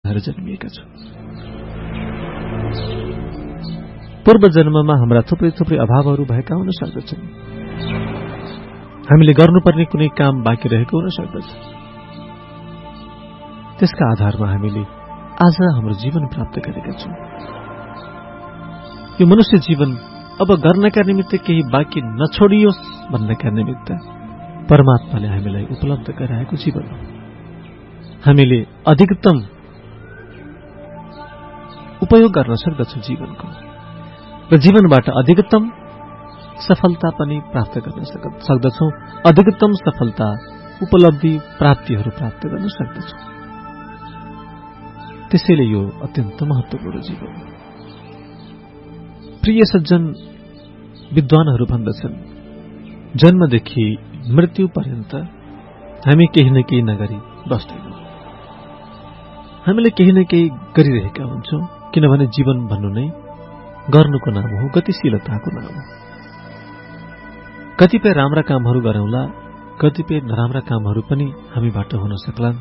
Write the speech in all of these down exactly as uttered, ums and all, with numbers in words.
भएर जन्मिएका छौँ। पूर्व जन्ममा हाम्रा थुप्रै थुप्रै अभावहरू भएका हुन सक्दछन्। हामीले गर्नुपर्ने कुनै काम बाँकी रहेको हुन सक्दछ। त्यसका आधारमा हामीले आज हाम्रो जीवन प्राप्त गरेका छौँ। यो मनुष्य जीवन अब गर्नका निमित्त केही बाँकी नछोडियोस् भन्नका निमित्त परमात्माले हामीलाई उपलब्ध गराएको जीवन हो। हामीले अधिकतम उपयोग गर्न सक्दछौँ जीवनको, र जीवनबाट अधिकतम सफलता पनि प्राप्त गर्न सक्दछौँ। अधिकतम सफलता, उपलब्धि, प्राप्तिहरू प्राप्त गर्न सक्दछौँ। त्यसैले यो अत्यन्त महत्त्वपूर्ण जीवन हो। प्रिय सज्जन, विद्वानहरू भन्दछन्, जन्मदेखि मृत्यु पर्यन्त हामी केही न केही नगरी बस्दैनौँ। हामीले केही न केही गरिरहेका हुन्छौँ, किनभने जीवन भन्नु नै गर्नुको नाम हो, गतिशीलताको नाम हो। कतिपय राम्रा कामहरू गरौँला, कतिपय नराम्रा कामहरू पनि हामीबाट हुन सक्लान्।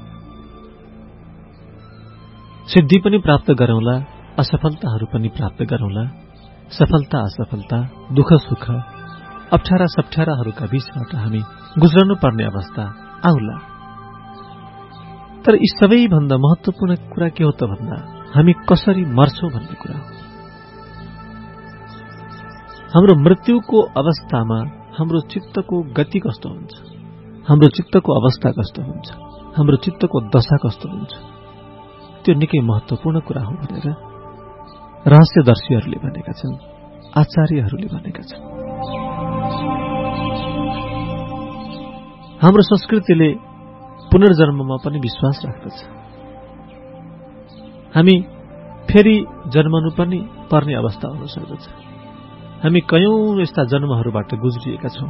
सिद्धि पनि प्राप्त गरौँला, असफलताहरू पनि प्राप्त गरौँला। सफलता असफलता, दुःख सुख, अप्ठ्यारा सप्ठ्याराहरूका बीचबाट हामी गुज्रनु पर्ने अवस्था आउला। तर यी सबैभन्दा महत्त्वपूर्ण कुरा के हो त भन्दा हामी कसरी मर्छौं भन्ने कुरा हो। हाम्रो मृत्युको अवस्थामा हाम्रो चित्तको गति कस्तो हुन्छ, हाम्रो चित्तको अवस्था कस्तो हुन्छ, हाम्रो चित्तको दशा कस्तो हुन्छ, त्यो निकै महत्त्वपूर्ण कुरा हो भनेर रहस्यदर्शीहरूले भनेका छन्, आचार्यहरूले भनेका छन्। हाम्रो संस्कृतिले पुनर्जन्ममा पनि विश्वास राख्दछ। हामी फेरि जन्मनु पनि पर्ने अवस्था हुन सक्दछ। हामी कयौं यस्ता जन्महरूबाट गुज्रिएका छौं।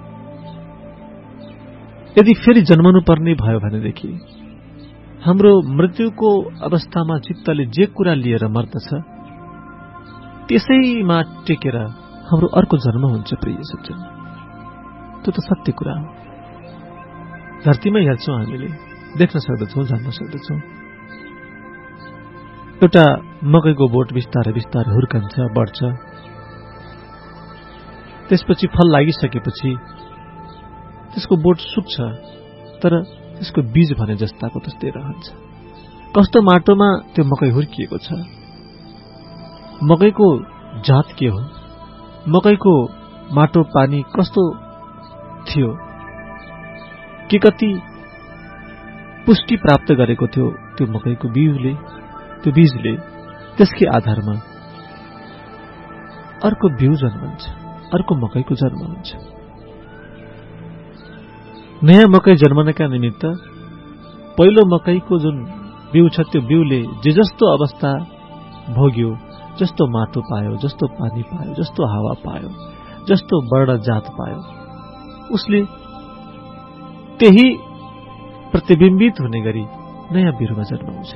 यदि फेरि जन्मनु पर्ने भयो भनेदेखि हाम्रो मृत्युको अवस्थामा चित्तले जे कुरा लिएर मर्दछ त्यसैमा टेकेर हाम्रो अर्को जन्म हुन्छ। प्रिय सज्जन, त्यो त सत्य कुरा हो। धरतीमा हेर्छौं, हामीले देख्न सक्दछौं, जान्न सक्दछौं। एउटा मकैको बोट बिस्तारै बिस्तारै हुर्कन्छ, बढ्छ। त्यसपछि फल लागिसकेपछि त्यसको बोट सुक्छ, तर त्यसको बीज भने जस्ताको त्यस्तै रहन्छ। कस्तो माटोमा त्यो मकै हुर्किएको छ, मकैको जात के हो, मकैको माटो पानी कस्तो थियो, के कति पुष्टि प्राप्त गरेको थियो त्यो मकैको बिउले, त्यो बीजले, त्यसकै आधारमा अर्को बिउ जन्मन्छ, अर्को मकैको जन्म हुन्छ। नयाँ मकै जन्मनका निमित्त पहिलो मकैको जुन बिउ छ त्यो बिउले जे जस्तो अवस्था भोग्यो, जस्तो माटो पायो, जस्तो पानी पायो, जस्तो हावा पायो, जस्तो वर्ण जात पायो, उसले त्यही प्रतिबिम्बित हुने गरी नयाँ बिरुवा जन्माउँछ।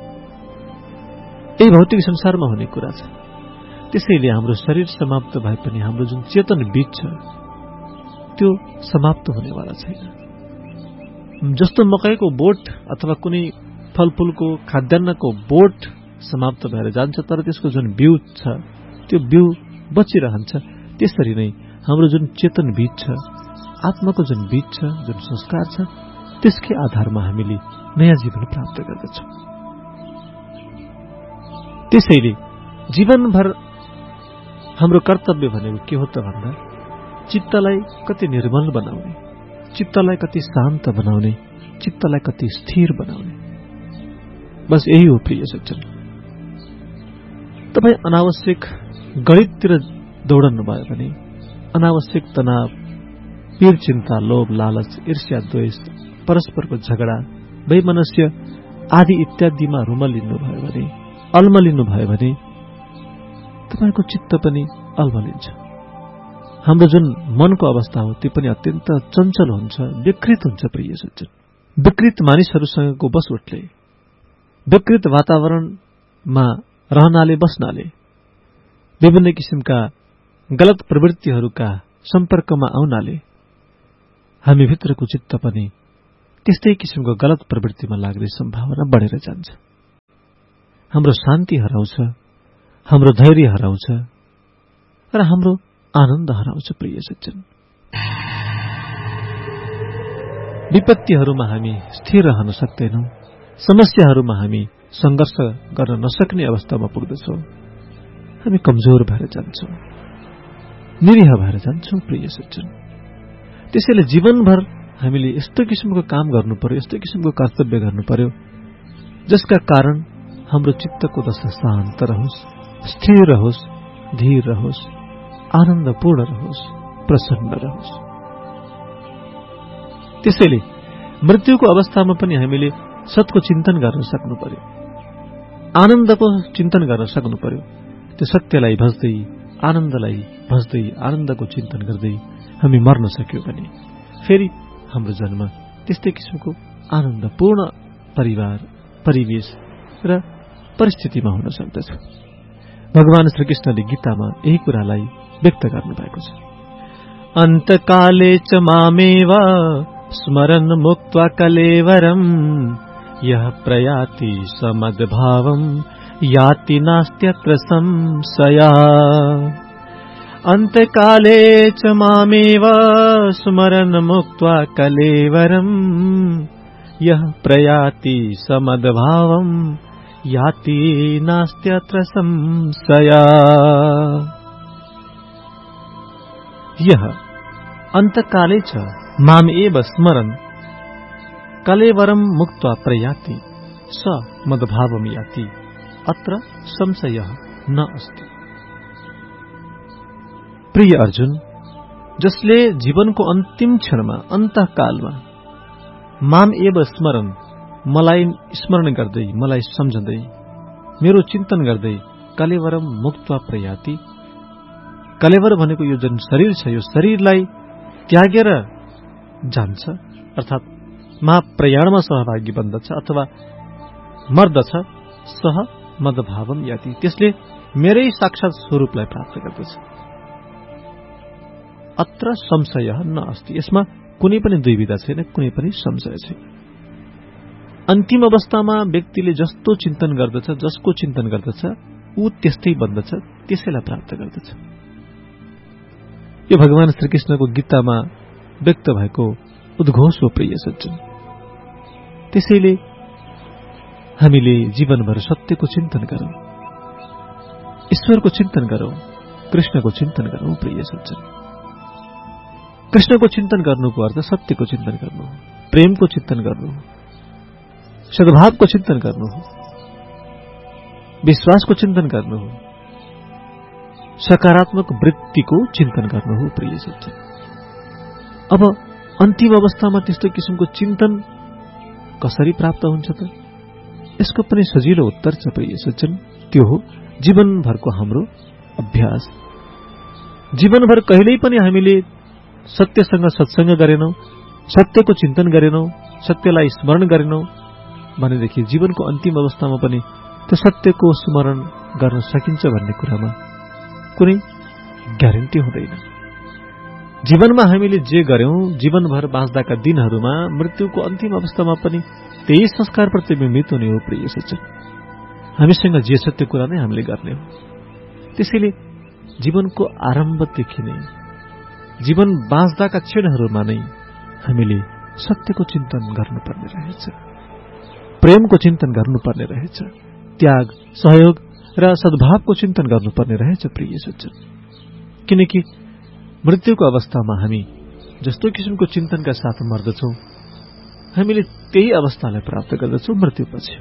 यही भौतिक संसारमा हुने कुरा छ। त्यसैले हाम्रो शरीर समाप्त भए पनि हाम्रो जुन चेतन बीज छ त्यो समाप्त हुनेवाला छैन। जस्तो मकैको बोट अथवा कुनै फलफूलको खाद्यान्नको बोट समाप्त भएर जान्छ, तर त्यसको जुन बिउ छ त्यो बिउ बचिरहन्छ, त्यसरी नै हाम्रो जुन चेतन बीज छ, आत्माको जुन बीज छ, जुन संस्कार छ, त्यसकै आधारमा हामीले नयाँ जीवन प्राप्त गर्दछौँ। त्यसैले जीवनभर हाम्रो कर्तव्य भनेको के हो त भन्दा चित्तलाई कति निर्मल बनाउने, चित्तलाई कति शान्त बनाउने, चित्तलाई कति स्थिर बनाउने, बस यही हो। प्रिय सज्जन, तपाईँ अनावश्यक गणिततिर दौडनु भयो भने, अनावश्यक तनाव, पीर, चिन्ता, लोभ, लालच, ईर्ष्या, द्वेष, परस्परको झगडा, वैमनस्य आदि इत्यादिमा रुमलिनु भयो भने, अल्मलिनु भयो भने तपाईको चित्त पनि अल्मलिन्छ। हाम्रो जुन मनको अवस्था हो त्यो पनि अत्यन्त चञ्चल हुन्छ, विकृत हुन्छ। प्रिय सज्जन, विकृत मानिसहरूसँगको बसउठले, विकृत वातावरणमा रहनाले बस्नाले, विभिन्न किसिमका गलत प्रवृत्तिहरूका सम्पर्कमा आउनाले हामी भित्रको चित्त पनि त्यस्तै किसिमको गलत प्रवृत्तिमा लाग्ने सम्भावना बढेर जान्छ। हाम्रो शान्ति हराउँछ, हाम्रो धैर्य हराउँछ र हाम्रो आनन्द हराउँछ। प्रिय सज्जन, विपत्तिहरूमा हामी स्थिर रहन सक्दैनौं, समस्याहरूमा हामी संघर्ष गर्न नसक्ने अवस्थामा पुग्दछौं, हामी कमजोर भएर जान्छौं, निरीह भएर जान्छौं। प्रिय सज्जन, त्यसैले जीवनभर हामीले यस्तो किसिमको काम गर्नु पर्यो, यस्तो किसिमको कर्तव्य गर्नु पर्यो जसका कारण हाम्रो चित्तको दशा शान्त रहोस्, स्थिर रहोस्, धीर रहोस्, आनन्दपूर्ण रहोस्, प्रसन्न रहोस्। त्यसैले मृत्युको अवस्थामा पनि हामीले सतको चिन्तन गर्न सक्नु पर्यो, आनन्दको चिन्तन गर्न सक्नु पर्यो। त्यो सत्यलाई भज्दै, आनन्दलाई भज्दै, आनन्दको चिन्तन गर्दै हामी मर्न सक्यौं भने फेरि हाम्रो जन्म त्यस्तै किसिमको आनन्दपूर्ण परिवार, परिवेश र परिस्थितिमा हुन सक्दछ। भगवान श्रीकृष्णले गीतामा यही कुरालाई व्यक्त गर्नुभएको छ। अन्तकाले च मामेव स्मरन् मुक्त्वा कलेवरम् यः प्रयाति समद्भावम् याति नास्त्यत्र संशया। अन्तकाले च मामेव स्मरन् मुक्त्वा कलेवरम् यः प्रयाति समद्भावम् याति नास्त्यत्र संशया। यः अन्तकाले च माम एव स्मरन् कलेवरम् मुक्त्वा प्रयाति स मद्भावम् याति अत्र संशयः न अस्ति। प्रिय अर्जुन, जसले जीवनको अन्तिम क्षणमा, अन्तकालमा माम एव स्मरन्, मलाई स्मरण गर्दै, मलाई सम्झँदै, मेरो चिन्तन गर्दै कलेवरम मुक्त्वा प्रयाति, कलेवर भनेको यो जुन शरीर छ, यो शरीरलाई त्यागेर जान्छ, अर्थात् महाप्रयाणमा सहभागी बन्दछ अथवा मर्दछ, सह मदभावम याति, त्यसले मेरै साक्षात स्वरूपलाई प्राप्त गर्दछ। अत्र संशय न अस्ति, यसमा कुनै पनि दुविधा छैन, कुनै पनि संशय छैन। अन्तिम अवस्थामा व्यक्तिले जस्तो चिन्तन गर्दछ, जसको चिन्तन गर्दछ, ऊ त्यस्तै बन्दछ, त्यसैलाई प्राप्त गर्दछ। यो भगवान श्रीकृष्णको गीतामा व्यक्त भएको उद्घोष हो। प्रिय सज्जन, त्यसैले हामीले जीवनभर सत्यको चिन्तन गरौं, ईश्वरको चिन्तन गरौं, कृष्णको चिन्तन गरौं। प्रिय सज्जन, कृष्णको चिन्तन गर्नुको अर्थ सत्यको चिन्तन गर्नु हो, प्रेमको चिन्तन गर्नु हो, सद्भावको चिन्तन गर्नु हो, विश्वासको चिन्तन गर्नु हो, सकारात्मक वृत्तिको चिन्तन गर्नु हो। प्रिय सज्जन, अब अन्तिम अवस्थामा त्यस्तो किसिमको चिन्तन कसरी प्राप्त हुन्छ त? यसको पनि सजिलो उत्तर छ। प्रिय सज्जन, त्यो हो जीवनभरको हाम्रो अभ्यास। जीवनभर कहिल्यै पनि हामीले सत्यसँग सत्संग गरेनौं, सत्यको चिन्तन गरेनौं, सत्यलाई स्मरण गरेनौं भनेदेखि जीवनको अन्तिम अवस्थामा पनि त्यो सत्यको स्मरण गर्न सकिन्छ भन्ने कुरामा कुनै ग्यारेन्टी हुँदैन। जीवनमा हामीले जे गर्यौं, जीवनभर बाँच्दाका दिनहरूमा मृत्युको अन्तिम अवस्थामा पनि त्यही संस्कार प्रतिबिम्बित हुने हो। प्रिय सज्जन, हामीसँग जे सत्य कुरा नै हामीले गर्ने हो। त्यसैले जीवनको आरम्भदेखि नै, जीवन बाँच्दाका क्षणहरूमा नै हामीले सत्यको चिन्तन गर्नुपर्ने रहेछ, प्रेमको चिन्तन गर्नुपर्ने रहेछ, त्याग, सहयोग र सद्भावको चिन्तन गर्नुपर्ने रहेछ। प्रिय सज्जन, किनकि मृत्युको अवस्थामा हामी जस्तो किसिमको चिन्तनका साथ मर्दछौं, हामीले त्यही अवस्थालाई प्राप्त गर्दछौं मृत्युपछि।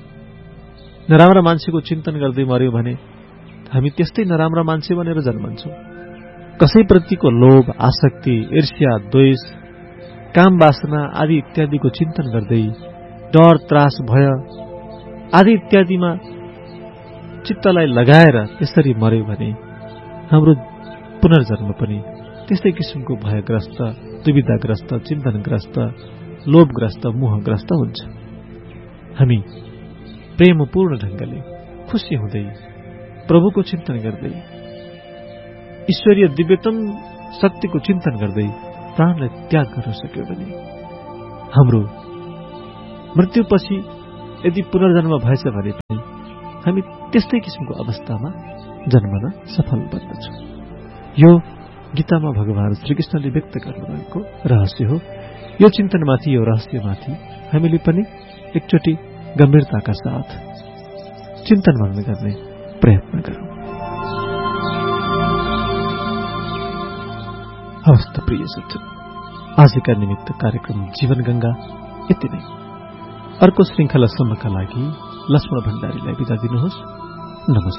नराम्रा मान्छेको चिन्तन गर्दै मर्यौं भने हामी त्यस्तै नराम्रा मान्छे बनेर जन्मन्छौं। कसैप्रतिको लोभ, आसक्ति, ईर्ष्या, द्वेष, काम वासना आदि इत्यादिको चिन्तन गर्दै डर, त्रास, भय आदि इत्यादिमा चित्तलाई लगाएर यसरी मर्यो भने हाम्रो पुनर्जन्म पनि त्यस्तै किसिमको भयग्रस्त, दुविधाग्रस्त, चिन्तनग्रस्त, लोभग्रस्त, मोहग्रस्त हुन्छ। हामी प्रेमपूर्ण ढंगले खुशी हुँदै प्रभुको चिन्तन गर्दै ईश्वरीय दिव्यतम शक्तिको चिन्तन गर्दै प्राणलाई त्याग गर्न सक्यो भने हाम्रो मृत्युपछि यदि पुनर्जन्म भएछ भने पनि हामी त्यस्तै किसिमको अवस्थामा जन्मन सफल बन्दछौँ। यो गीतामा भगवान श्रीकृष्णले व्यक्त गर्नुभएको रहस्य हो। यो चिन्तनमाथि, यो रहस्यमाथि हामीले पनि एकचोटि गम्भीरताका साथ चिन्तन मनन गर्ने प्रयत्न गरौँ। हवस् त प्रिय सज्जन, आजका निमित्त कार्यक्रम जीवन गंगा यति नै। अर्को श्रृङ्खलासम्मका लागि लक्ष्मण भण्डारीलाई बिदा दिनुहोस्। नमस्कार।